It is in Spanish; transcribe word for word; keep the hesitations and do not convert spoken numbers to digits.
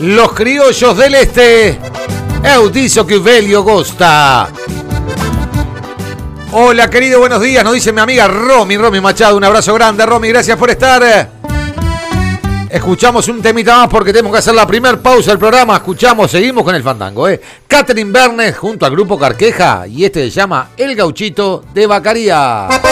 Los criollos del este. Eudisio Quivelio Costa. Hola, querido, buenos días. Nos dice mi amiga Romy, Romy Machado. Un abrazo grande, Romy. Gracias por estar. Escuchamos un temita más porque tenemos que hacer la primer pausa del programa. Escuchamos, seguimos con el fandango. ¿eh? Catherine Bernes junto al grupo Carqueja. Y este se llama El Gauchito de Vacaría.